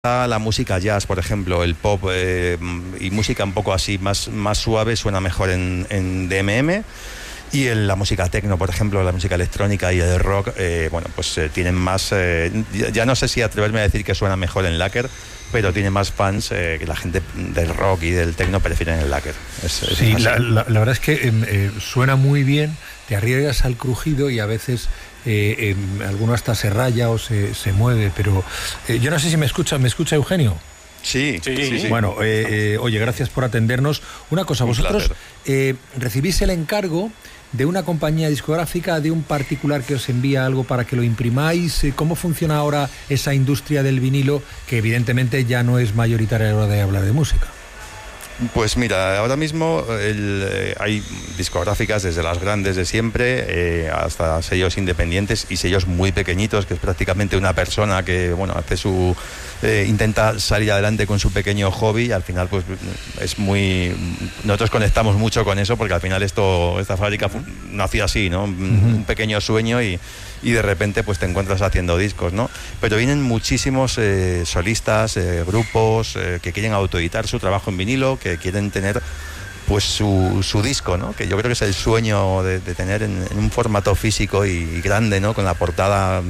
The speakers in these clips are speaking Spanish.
la música jazz, por ejemplo, el pop y música un poco así más suave suena mejor en DMM. Y la música techno, por ejemplo, la música electrónica y el rock, tienen más... ya no sé si atreverme a decir que suena mejor en Lacquer, pero tiene más fans que la gente del rock y del techno prefieren el Lacquer. Sí, la verdad es que suena muy bien, te arriesgas al crujido y a veces alguno hasta se raya o se mueve, pero yo no sé si ¿me escucha Eugenio? Sí. Bueno, oye, gracias por atendernos. Una cosa, vosotros recibís el encargo de una compañía discográfica, de un particular que os envía algo para que lo imprimáis. ¿Cómo funciona ahora esa industria del vinilo, que evidentemente ya no es mayoritaria a la hora de hablar de música? Pues mira, ahora mismo hay discográficas desde las grandes de siempre hasta sellos independientes y sellos muy pequeñitos, que es prácticamente una persona que hace intenta salir adelante con su pequeño hobby, y al final pues es nosotros conectamos mucho con eso, porque al final esta fábrica nació así, ¿no? Un pequeño sueño y de repente pues te encuentras haciendo discos, ¿no? Pero vienen muchísimos solistas, grupos que quieren autoeditar su trabajo en vinilo, que quieren tener pues su disco, ¿no? Que yo creo que es el sueño de tener en un formato físico y grande, ¿no? Con la portada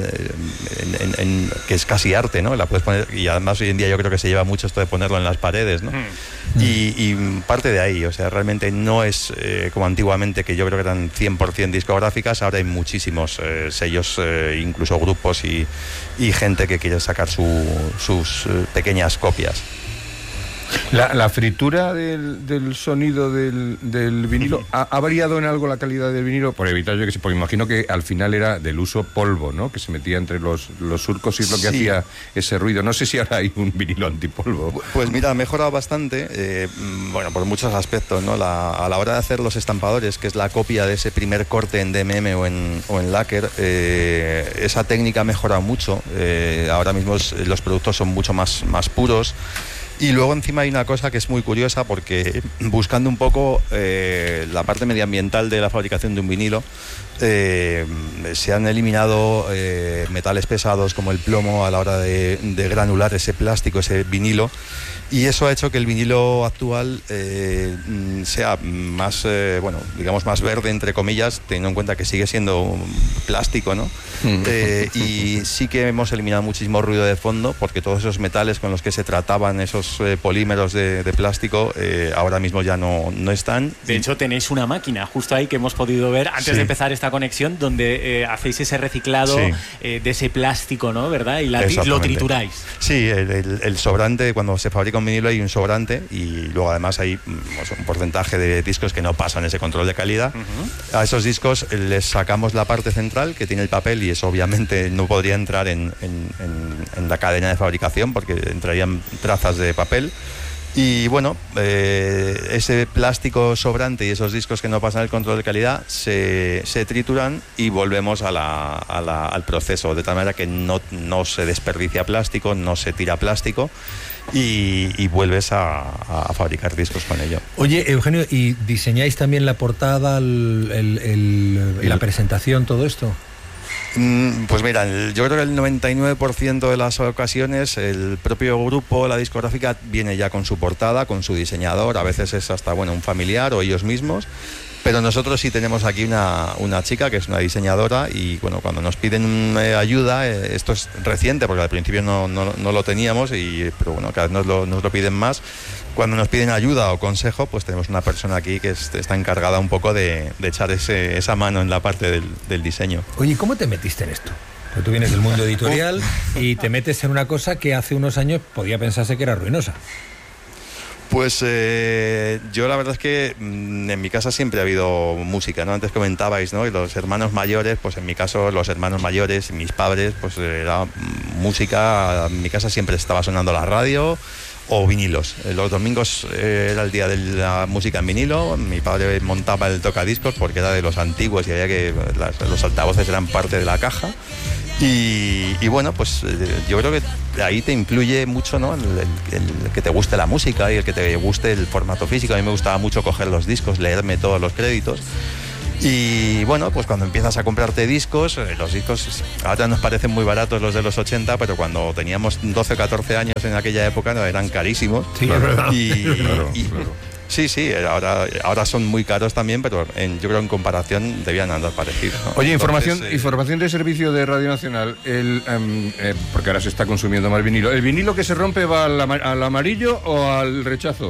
que es casi arte, ¿no? La puedes poner, y además hoy en día yo creo que se lleva mucho esto de ponerlo en las paredes, ¿no? Y parte de ahí, o sea, realmente no es como antiguamente, que yo creo que eran 100% discográficas. Ahora hay muchísimos sellos, incluso grupos y gente que quiere sacar sus pequeñas copias. La fritura del sonido del vinilo, ¿ha variado en algo la calidad del vinilo? Por evitar, yo que sé, porque imagino que al final era del uso polvo, ¿no? Que se metía entre los surcos y es lo que hacía ese ruido. No sé si ahora hay un vinilo antipolvo. Pues mira, ha mejorado bastante, por muchos aspectos, ¿no? A la hora de hacer los estampadores, que es la copia de ese primer corte en DMM o en Lacquer, esa técnica ha mejorado mucho. Ahora mismo los productos son mucho más puros. Y luego encima hay una cosa que es muy curiosa, porque buscando un poco la parte medioambiental de la fabricación de un vinilo, se han eliminado metales pesados como el plomo a la hora de granular ese plástico, ese vinilo, y eso ha hecho que el vinilo actual sea más, digamos más verde, entre comillas, teniendo en cuenta que sigue siendo plástico, ¿no? Y sí que hemos eliminado muchísimo ruido de fondo, porque todos esos metales con los que se trataban esos polímeros de plástico ahora mismo ya no están. De hecho, tenéis una máquina justo ahí que hemos podido ver antes de empezar esta conexión, donde hacéis ese reciclado de ese plástico, ¿no? ¿Verdad? Y lo trituráis. Sí, el sobrante, cuando se fabrica un vinilo hay un sobrante, y luego además hay un porcentaje de discos que no pasan ese control de calidad. A esos discos les sacamos la parte central, que tiene el papel, y eso obviamente no podría entrar en la cadena de fabricación, porque entrarían trazas de papel. Y ese plástico sobrante y esos discos que no pasan el control de calidad se trituran, y volvemos al proceso, de tal manera que no se desperdicia plástico, no se tira plástico, y vuelves a fabricar discos con ello. Oye, Eugenio, ¿y diseñáis también la portada, la presentación, todo esto? Pues mira, yo creo que el 99% de las ocasiones el propio grupo, la discográfica, viene ya con su portada, con su diseñador. A veces es hasta un familiar o ellos mismos, pero nosotros sí tenemos aquí una chica que es una diseñadora, y cuando nos piden ayuda, esto es reciente porque al principio no lo teníamos, pero cada vez nos lo piden más. Cuando nos piden ayuda o consejo, pues tenemos una persona aquí que está encargada un poco de echar esa mano en la parte del diseño. Oye, ¿cómo te metiste en esto? Porque tú vienes del mundo editorial y te metes en una cosa que hace unos años podía pensarse que era ruinosa. Pues yo la verdad es que en mi casa siempre ha habido música, ¿no? Antes comentabais, ¿no? Y los hermanos mayores, pues en mi caso los hermanos mayores y mis padres, pues era música. En mi casa siempre estaba sonando la radio o vinilos. Los domingos era el día de la música en vinilo. Mi padre montaba el tocadiscos porque era de los antiguos y había que los altavoces eran parte de la caja. Y pues yo creo que ahí te influye mucho, ¿no? El que te guste la música y el que te guste el formato físico. A mí me gustaba mucho coger los discos, leerme todos los créditos. Y bueno, pues cuando empiezas a comprarte discos, los discos ahora nos parecen muy baratos los de los 80, pero cuando teníamos 12 o 14 años en aquella época no, eran carísimos. Sí, es verdad. Claro. Sí, ahora son muy caros también, pero yo creo en comparación debían andar parecidos, ¿no? Oye, Entonces, información de servicio de Radio Nacional, porque ahora se está consumiendo más vinilo. ¿El vinilo que se rompe va al amarillo o al rechazo?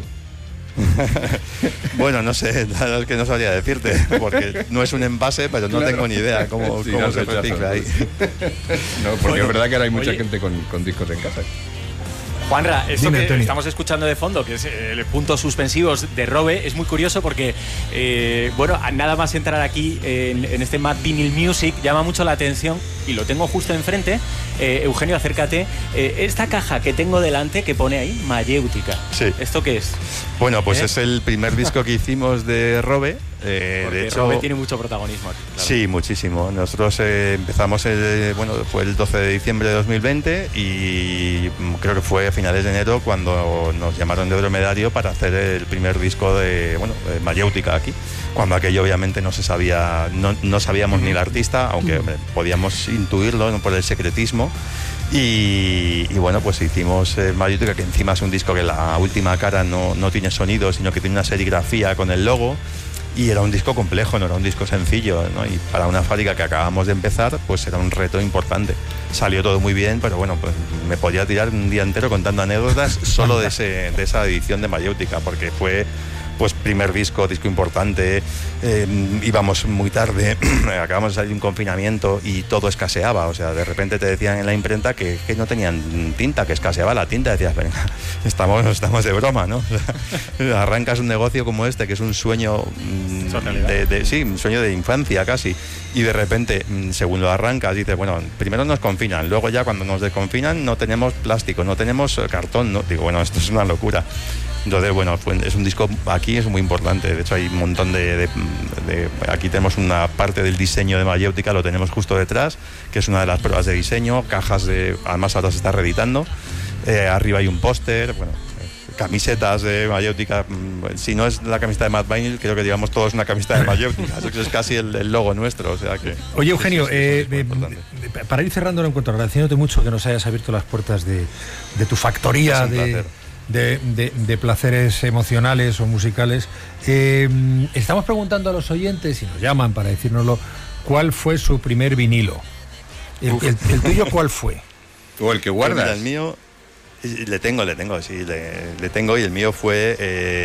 Bueno, no sé, la verdad es que no sabría decirte, porque no es un envase, pero no tengo ni idea cómo se recicla ahí. No, porque es verdad que ahora hay mucha gente con discos en casa. Juanra, esto Dime, que Antonio. estamos escuchando de fondo, que es el puntos suspensivos de Robe, es muy curioso porque, bueno, nada más entrar aquí en este Mad Vinyl Music, llama mucho la atención, y lo tengo justo enfrente. Eugenio, acércate. Esta caja que tengo delante, que pone ahí, Mayéutica. Sí. ¿Esto qué es? Bueno, pues es el primer disco que hicimos de Robe. Porque De hecho, Robe tiene mucho protagonismo aquí. Claro. Sí, muchísimo. Nosotros empezamos, fue el 12 de diciembre de 2020 y creo que fue a finales de enero cuando nos llamaron de Dromedario para hacer el primer disco de Mayéutica aquí. Cuando aquello obviamente no se sabía, no sabíamos ni el artista, aunque podíamos intuirlo, ¿no?, por el secretismo. Y bueno, pues hicimos Mayéutica, que encima es un disco que la última cara no tiene sonido, sino que tiene una serigrafía con el logo. Y era un disco complejo, no era un disco sencillo, ¿no? Y para una fábrica que acabamos de empezar, pues era un reto importante. Salió todo muy bien, pero bueno, pues me podía tirar un día entero contando anécdotas solo de esa edición de Mayéutica, porque fue pues primer disco importante, íbamos muy tarde, acabamos de salir de un confinamiento y todo escaseaba, o sea, de repente te decían en la imprenta que no tenían tinta, que escaseaba la tinta, decías, venga, estamos de broma, ¿no? O sea, arrancas un negocio como este, que es un sueño, un sueño de infancia casi, y de repente, según lo arrancas, dices, bueno, primero nos confinan, luego ya cuando nos desconfinan no tenemos plástico, no tenemos cartón, ¿no? Digo, bueno, esto es una locura. Entonces, bueno, es un disco, aquí es muy importante. De hecho, hay un montón aquí tenemos una parte del diseño de Mayéutica, lo tenemos justo detrás, que es una de las pruebas de diseño, cajas además ahora se está reeditando. Arriba hay un póster, bueno, camisetas de Mayéutica. Si no es la camiseta de Mad Vinyl, creo que llevamos todos una camiseta de Mayéutica. Eso es casi el logo nuestro, o sea que... Oye, Eugenio, es para ir cerrando el encuentro, agradeciéndote mucho que nos hayas abierto las puertas de tu factoría de placeres emocionales o musicales. Estamos preguntando a los oyentes, y nos llaman para decírnoslo, ¿cuál fue su primer vinilo? ¿El tuyo cuál fue? ¿O el que guardas? El mío... Le tengo, y el mío fue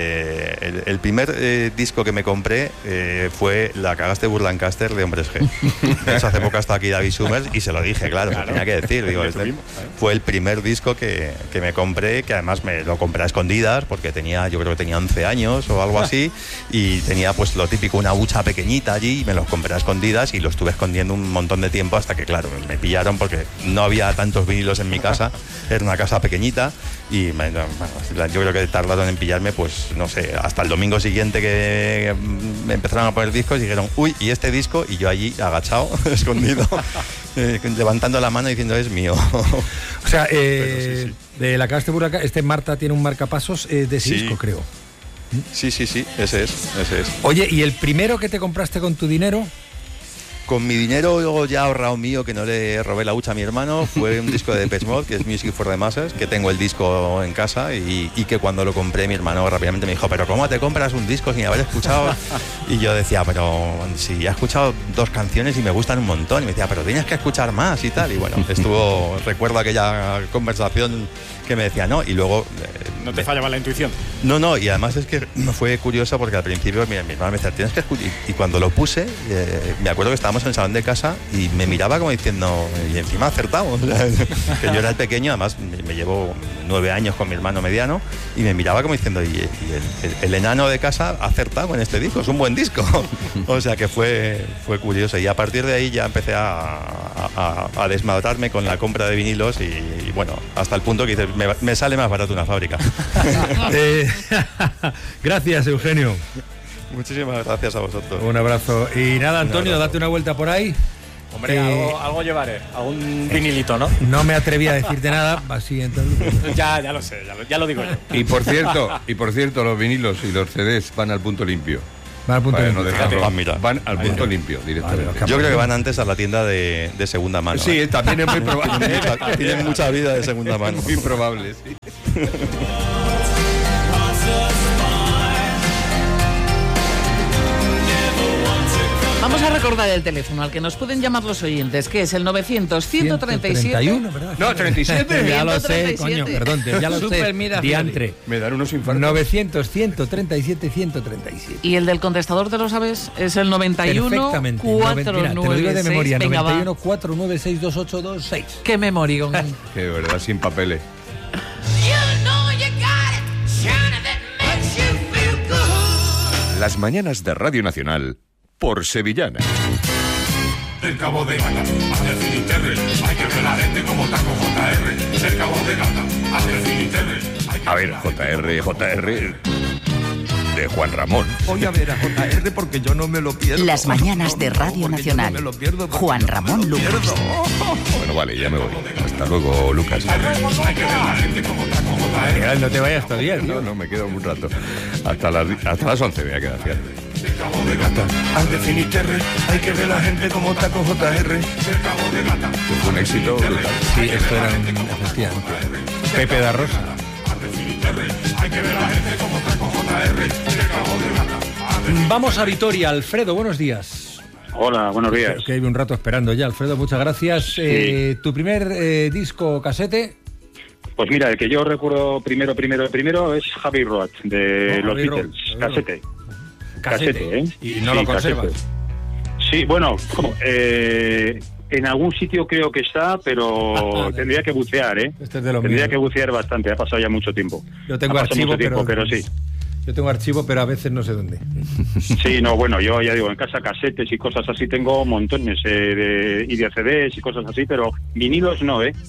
el primer disco que me compré fue La cagaste Burlancaster de Hombres G. De hecho, hace poco estaba aquí David Summers y se lo dije, claro, me tenía que decir, digo, fue el primer disco que me compré, que además me lo compré a escondidas porque yo creo que tenía 11 años o algo así, y tenía pues lo típico, una hucha pequeñita allí, y me los compré a escondidas y lo estuve escondiendo un montón de tiempo hasta que, claro, me pillaron porque no había tantos vinilos en mi casa, era una casa pequeñita. Y bueno, yo creo que tardaron en pillarme, pues no sé, hasta el domingo siguiente que me empezaron a poner discos y dijeron, uy, ¿y este disco? Y yo allí agachado, escondido, levantando la mano diciendo, es mío. O sea, sí. De La cagaste Burlancaster, Marta tiene un marcapasos de ese disco, creo. Sí, ese es. Oye, ¿y el primero que te compraste con tu dinero? Con mi dinero ya ahorrado mío, que no le robé la hucha a mi hermano, fue un disco de Depeche Mode, que es Music for the Masses, que tengo el disco en casa y que cuando lo compré mi hermano rápidamente me dijo, pero ¿cómo te compras un disco sin haber escuchado? Y yo decía, pero si ya he escuchado 2 canciones y me gustan un montón. Y me decía, pero tienes que escuchar más y tal. Y bueno, recuerdo aquella conversación que me decía, no, y luego... ¿No te fallaba la intuición? No, y además es que fue curioso porque al principio mi hermano me decía, tienes que escuchar, y cuando lo puse, me acuerdo que estábamos en el salón de casa y me miraba como diciendo, y encima acertamos, que yo era el pequeño, además me llevo 9 años con mi hermano mediano, y me miraba como diciendo, y el enano de casa ha acertado con este disco, es un buen disco. O sea que fue curioso, y a partir de ahí ya empecé a desmadrarme con la compra de vinilos y bueno, hasta el punto que dices, me sale más barato una fábrica. Gracias, Eugenio. Muchísimas gracias a vosotros. Un abrazo. Y nada, Antonio, date una vuelta por ahí. Hombre, algo llevaré, algún vinilito, ¿no? No me atreví a decirte nada, así entonces... Ya lo sé, ya lo digo yo. Y por cierto, los vinilos y los CDs van al punto limpio. Van al punto Bueno, limpio. van al punto limpio directamente. Yo creo que van antes a la tienda de segunda mano. Sí, también es muy probable. Tienen mucha vida de segunda mano. Muy probable, sí. Vamos a recordar el teléfono al que nos pueden llamar los oyentes, que es el 900-137... ¿verdad? No, 37. Ya lo sé, 137. coño, perdón, ya lo sé. Diantre. Me dan unos infartos. 900-137-137. Y el del contestador, ¿te lo sabes? Es el 91 Perfectamente. Mira, te lo digo de memoria. 91 496. 496 2826. ¡Qué memorión! Que de verdad, sin papeles. Las mañanas de Radio Nacional por Sevillana. El Cabo de Gata, hacia Finisterre, hay que ver la gente como taco JR. El Cabo de Gata, hacia Finisterre. A ver, JR de Juan Ramón. Voy a ver a JR porque yo no me lo pierdo. Las mañanas de Radio Nacional. Juan Ramón Lucas. Bueno, vale, ya me voy. Hasta luego, Lucas. Hay que ver la gente como taco JR. No te vayas todavía, tío. No, me quedo un rato. Hasta las 11 me voy a quedar, fíjate. El Cabo de Gata, hacia Finisterre, hay que ver la gente como taco JR. El Cabo de Gata, Fue un éxito brutal. Sí, esto era efectivamente. Pepe da Rosa. hacia Finisterre, hay que ver la gente como taco JR. El Cabo de Gata. Vamos a Vitoria. Alfredo, buenos días. Hola, buenos días. Que hay un rato esperando ya, Alfredo, muchas gracias. Sí. ¿Tu primer disco casete? Pues mira, el que yo recuerdo primero es Javi Roach, de los Javi Beatles, Roach. casete. Casete, ¿eh? Y no Sí, lo conservas. casete. Sí, bueno, en algún sitio creo que está, pero tendría que bucear, ¿eh? Este es de los Tendría míos. que bucear bastante, ha pasado ya mucho tiempo. Yo tengo Ha pasado archivo, mucho tiempo, pero sí. Yo tengo archivo, pero a veces no sé dónde. Sí, no, bueno, yo ya digo, en casa casetes y cosas así tengo montones y de CDs y cosas así, pero vinilos no, ¿eh?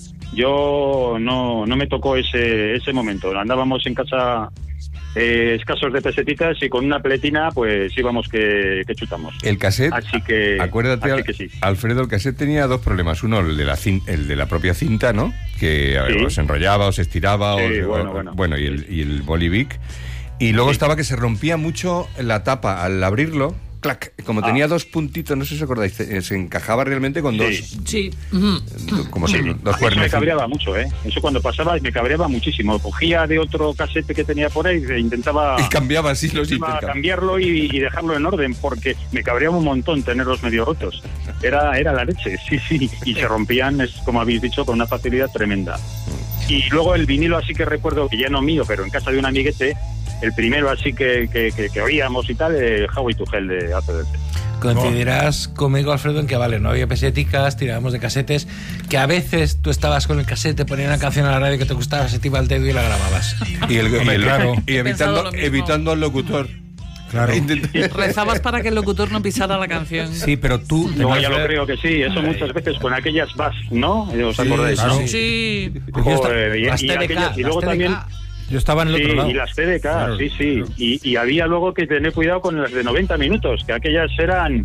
Yo no me tocó ese momento. Andábamos en casa escasos de pesetitas y con una pletina pues íbamos que chutamos. El cassette, Así que, acuérdate, así que sí. Alfredo, el cassette tenía dos problemas. Uno, el de la propia cinta, ¿no? Que a ver, Sí. o se enrollaba o se estiraba. Sí, bueno, bueno. y el Bolivic. Y luego Sí. estaba que se rompía mucho la tapa al abrirlo. Clac, como tenía dos puntitos, no sé si os acordáis, se encajaba realmente con dos, Sí. como si dos Eso me cuernos. cabreaba mucho, ¿eh? Eso cuando pasaba me cabreaba muchísimo. Cogía de otro casete que tenía por ahí e intentaba... Y cambiaba así los Iba a intercambios. cambiarlo y dejarlo en orden, porque me cabreaba un montón tenerlos medio rotos. Era la leche, sí. Y se rompían, como habéis dicho, con una facilidad tremenda. Y luego el vinilo así que recuerdo, que ya no mío, pero en casa de un amiguete, el primero así que oíamos y tal, Howie to Hell de ACDC. Coincidirás conmigo, Alfredo, en que vale, no había peseticas, tirábamos de casetes, que a veces tú estabas con el casete, ponías una canción a la radio que te gustaba, se te iba el dedo y la grababas. claro. Y He pensado lo mismo. evitando al locutor. Claro. Rezabas para que el locutor no pisara la canción. Sí, pero tú... No, ya lo creo que sí, eso muchas veces con aquellas bass, ¿no? ¿Os acordáis? claro. ¿no? Sí. Joder, y Las TDK, aquellas, y luego las también... TDK. Yo estaba en el Sí, otro lado. y las TDK, Claro, sí. claro. Y había luego que tener cuidado con las de 90 minutos, que aquellas eran...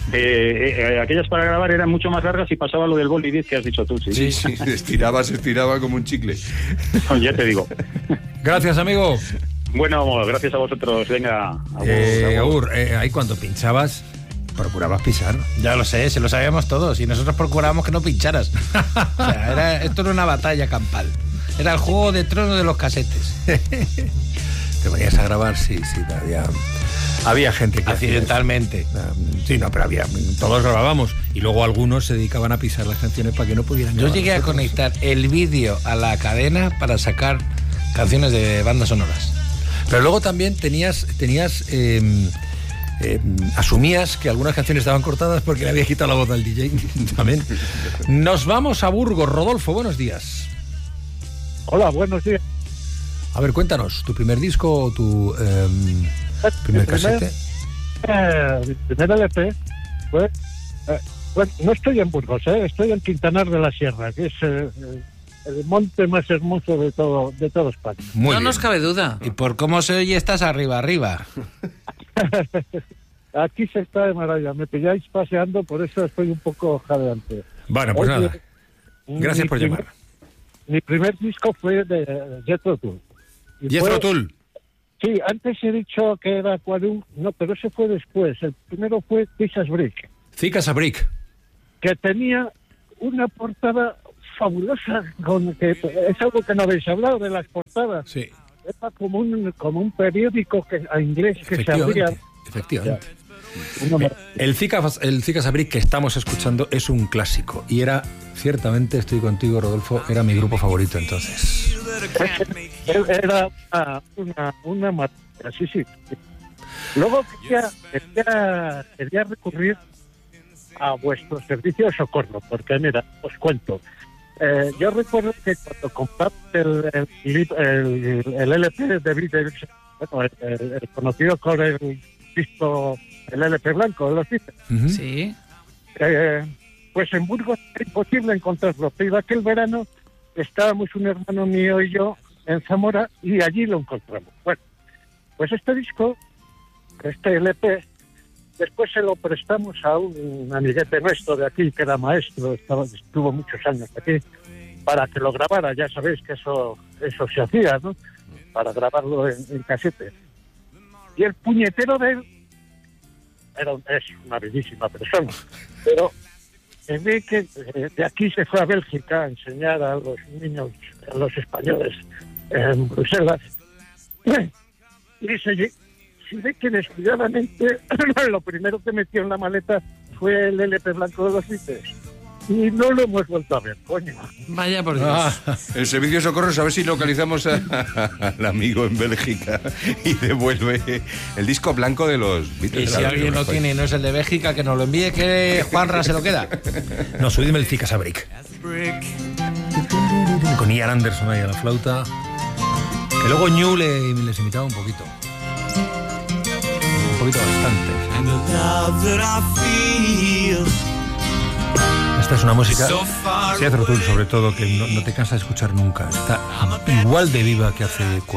aquellas para grabar eran mucho más largas y pasaba lo del boli 10 que has dicho tú, sí. Sí, se estiraba como un chicle. Ya te digo. Gracias, amigo. Bueno, gracias a vosotros. Venga, Agur, ahí cuando pinchabas, procurabas pisar. Ya lo sé, se lo sabíamos todos y nosotros procurábamos que no pincharas. O sea, esto era una batalla campal. Era el juego de tronos de los casetes. Te vayas a grabar, sí, había gente que Accidentalmente. Sí, no, pero todos grabábamos y luego algunos se dedicaban a pisar las canciones para que no pudieran Yo grabar llegué a nosotros. conectar el vídeo a la cadena para sacar canciones de bandas sonoras. Pero luego también asumías que algunas canciones estaban cortadas porque le había quitado la voz al DJ. También. Nos vamos a Burgos. Rodolfo, buenos días. Hola, buenos días. A ver, cuéntanos, ¿tu primer disco o tu primer casete? Mi primer LP fue... bueno, no estoy en Burgos, estoy en Quintanar de la Sierra, que es el monte más hermoso de todo España. Muy No bien. nos cabe duda. Y por cómo se oye, estás arriba. Aquí se está de maravilla. Me pilláis paseando, por eso estoy un poco jadeante. Bueno, pues Oye, nada. Gracias por llamar. Mi primer disco fue de Jethro Tull. Y Jethro fue- Tull. Sí, antes he dicho que era Aquarium, no, pero ese fue después. El primero fue Cicas Brick. Cicas Brick. Que tenía una portada fabulosa, que es algo que no habéis hablado de las portadas. Sí. Era como un periódico a inglés que se abría. Efectivamente. El Cicas Brick que estamos escuchando es un clásico y era, ciertamente, estoy contigo, Rodolfo, era mi grupo favorito entonces. Era una materia, sí. Luego quería recurrir a vuestro servicio de socorro, porque mira, os cuento. Yo recuerdo que cuando compraste el LP de Beatles, bueno, el conocido con el disco, el LP blanco de los Beatles. Uh-huh. Sí. Pues en Burgos era imposible encontrarlo, pero aquel verano estábamos un hermano mío y yo en Zamora y allí lo encontramos. Bueno, pues este disco, este LP, después se lo prestamos a un amiguete nuestro de aquí, que era maestro, estuvo muchos años aquí, para que lo grabara. Ya sabéis que eso se hacía, ¿no? Para grabarlo en casete. Y el puñetero de él es una bellísima persona, pero ve que de aquí se fue a Bélgica a enseñar a los niños, a los españoles en Bruselas, y se ve que descuidadamente lo primero que metió en la maleta fue el LP blanco de los Beatles. Y no lo hemos vuelto a ver, coño. Vaya por Dios. El servicio de socorros, a ver si localizamos al amigo en Bélgica y devuelve el disco blanco de los Beatles. Y si alguien lo tiene y no es el de Bélgica, que nos lo envíe, que Juanra se lo queda. No, subidme el Cicas Brick. Con Ian Anderson ahí a la flauta. Que luego Ñu les imitaba un poquito. Un poquito bastante. Esta es una música, Jethro Tull sobre todo, que no te cansa de escuchar nunca. Está igual de viva que hace